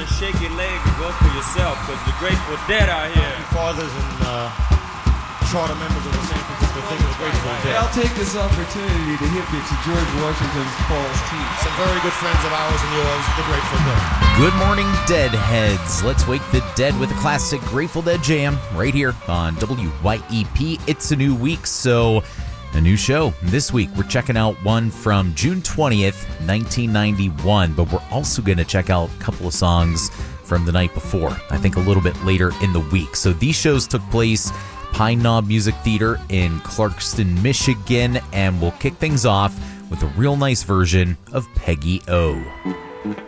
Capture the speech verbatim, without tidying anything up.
shake your leg and go for yourself, because the Grateful Dead out here. Fathers and uh, charter members of the San Francisco thing of the Grateful Dead. I'll take this opportunity to hit me to George Washington's false teeth. Some very good friends of ours and yours, the Grateful Dead. Good morning, Deadheads. Let's wake the dead with a classic Grateful Dead jam right here on W Y E P. It's a new week, so a new show. This week, we're checking out one from June twentieth, nineteen ninety-one, but we're also going to check out a couple of songs from the night before, I think a little bit later in the week. So these shows took place Pine Knob Music Theater in Clarkston, Michigan, and we'll kick things off with a real nice version of Peggy O.